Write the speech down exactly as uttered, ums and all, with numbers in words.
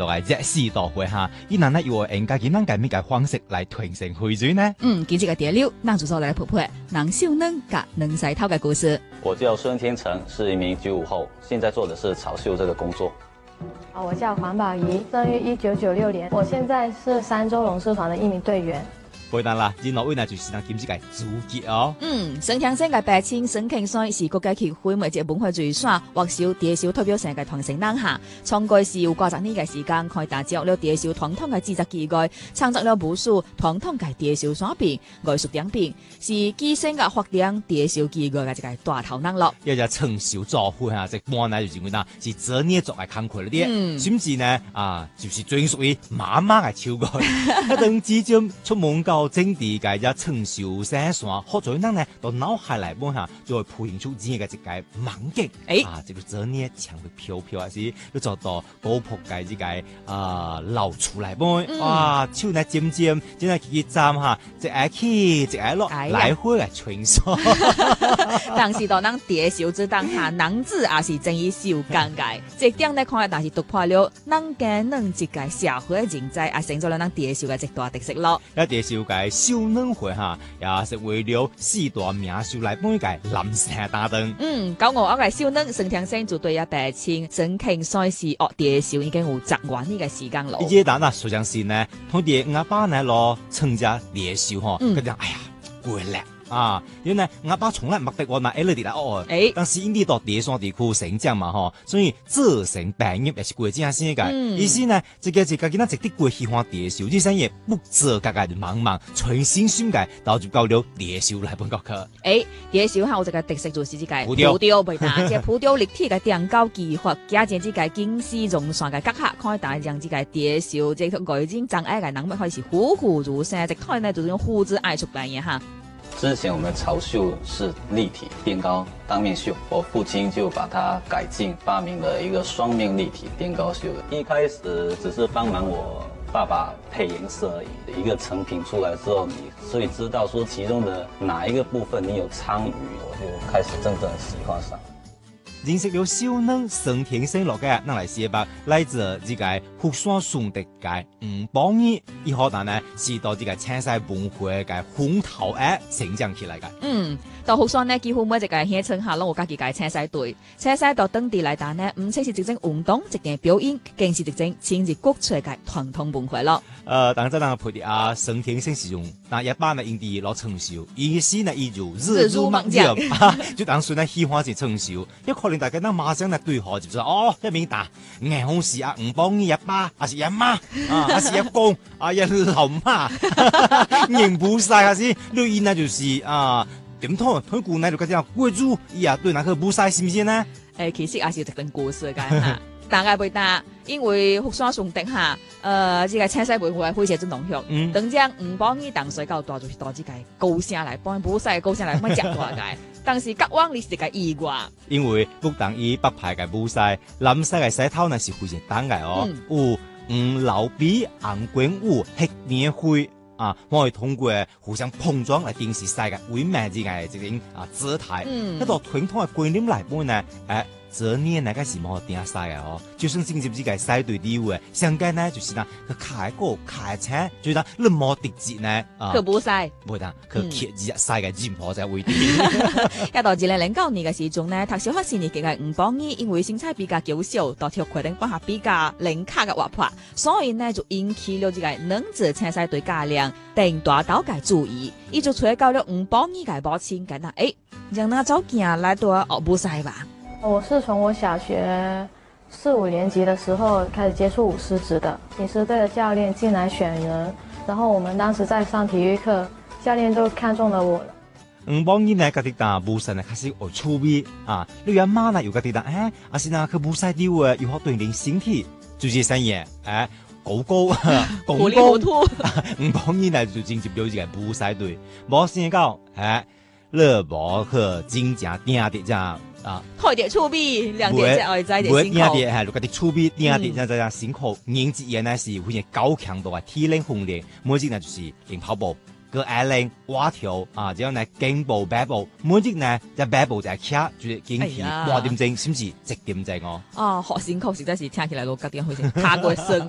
到嘅熱死大會哈，伊嗱呢要應該點樣嘅咩嘅方式來傳承會轉呢？ 嗯，今次嘅第六，讓主持來婆婆，讓秀能甲能晒頭嘅故事。 我叫孫天成，是一名九五後，現在做的是炒繡這個工作。 我叫黃寶儀，生於一九九六年，我現在是三洲龍獅團的一名隊員。 背單啦，今日位呢就是咱今次嘅主角哦。 嗯，沈慶生嘅白青沈慶山是國家協會每隻文化最耍或小蝶小代表成嘅團成人下，創蓋是有過十年嘅時間，開打接了蝶小傳統嘅製作機構，創作了無數傳統嘅蝶小產品、藝術產品，是基層嘅發展蝶小機構嘅一個大頭人咯。 一隻成小作會啊，即般呢就認為啦，是折捏作嚟康闊啲，嗯、甚至呢啊，就是專屬於媽媽嘅超過，一等之將出門到整地嘅一成小生山，學咗人呢到腦海嚟本下，就會培養出自己嘅一個猛勁，誒啊，這個折捏牆會飄飄啊，是要做到高撲嘅呢個啊流出嚟本，嗯、哇，手呢尖尖，真係去站下，一挨起，一挨落，來回嚟穿梭。 當時到咱蝶小之當下，男子也是正以小尷尬，這點呢看來但是突破了咱嘅咱一個社會嘅人才，也成咗了咱蝶小嘅一大特色咯。 一蝶小嘅秀能會哈，也是為了四大名秀來幫佢臨時打燈。 嗯，九五我嘅秀能沈天生就對一白青沈慶賽事學蝶小已經有十萬呢個時間咯。 呢啲蛋啊，實際上呢，同啲阿爸呢攞參加蝶小嗬，佢就哎呀攰叻。啊，因為阿爸從來冇得我拿 L D 來學，誒，但是因啲到蝶山地區成長嘛嗬，所以做成畢業也是過正先嘅。意思呢，這個是家己咱直接過喜歡蝶小，啲生意不做家家就忙忙，全心心嘅到就交了蝶小來本國去。 誒，蝶小下有一個特色就是呢個浮雕， 浮雕袂打，即係浮雕立體嘅雕高技法，加上呢個金絲絨線嘅格下，可以打讓呢個蝶小即係外景障礙嘅人物開始栩栩如生，即係呢就是用胡子愛出來嘅哈。 之前我們炒繡是立體墊高當面繡，我父親就把它改進，發明了一個雙面立體墊高繡的。一開始只是幫忙我爸爸配顏色而已，一個成品出來之後，你所以知道說其中的哪一個部分你有參與，我就開始真正喜歡上。 認識了秀能沈天生落嘅，咱來寫吧，來自呢個福山順德嘅吳寶義，以可能呢是到呢個青西文化嘅風頭誒成長起來嘅。嗯， 到福山呢幾乎每一個鄉村下攏有家己嘅青西隊，青西到當地來打呢，唔只是一種運動，一件表演，更是一種親自國粹嘅傳統文化咯。 呃，當陣咱配啲啊沈天生是用那一般嘅印地攞成繡，意思呢伊就日入猛將，就當時呢喜歡是成繡，一可能大家那馬上呢對號就說哦，一名打硬紅是啊吳寶義一爸，還是一媽啊，還是一公啊一老媽，認不晒還是錄音呢就是啊點通推古呢就嗰啲貴族伊啊對那個不晒是唔是呢？ 誒，其實也是一段故事嘅哈。大概袂打，因為福山順德下，呃，這個青西文化非常之濃郁。嗯，等將吳寶義當水到大就是到這個高聲來幫補曬高聲來乜食大個，但是甲往你是個意外。因為不但以北派嘅補曬，南西嘅洗頭呢是非常單嘅哦。有吳老比、紅冠武、黑面灰啊，我哋通過互相碰撞嚟定時曬嘅唯美之嘅這種啊姿態。嗯，一個傳統嘅觀念嚟講呢，誒。這年那個是冇定晒嘅哦，就算甚至之個晒對禮物嘅，上屆呢就是嗱，佢開個開車，就當你冇特節呢，啊， 佢冇晒， 冇得，佢揭日晒嘅尖婆就會啲。 一到二零零九年嘅時鐘呢，讀小學四年級嘅吳寶義因為身材比較嬌小，到跳決定幫下比較零卡嘅活潑，所以呢就引起了這個男子青西隊家長定大刀嘅注意，伊就催告了吳寶義嘅母親講啦，誒，讓那早件來到學舞賽吧。 我是從我小學四五年級的時候開始接觸舞獅子的，舞獅隊的教練進來選人，然後我們當時在上體育課，教練都看中了我了。 吳寶義呢，嗰啲打舞賽呢開始學趣味啊，你阿媽呢又嗰啲打，誒，阿是那佢舞賽啲喎，要學鍛鍊身體，就是生嘢，誒，高高， 糊里糊塗。 吳寶義呢就直接表示係舞賽隊，冇先講，誒，樂無去真正定啲咋。啊，開啲厝邊，兩點只外在啲辛苦。兩點係六個啲厝邊，兩點就就辛苦。年紀原來是非常高強度嘅體能訓練，每日呢就是練跑步、個矮練、蛙跳啊，之後呢競步、擺步，每日呢就擺步就係騎，就是堅持八點鐘，甚至十點鐘哦。 哦，學辛苦實在是聽起來都覺得好似太過辛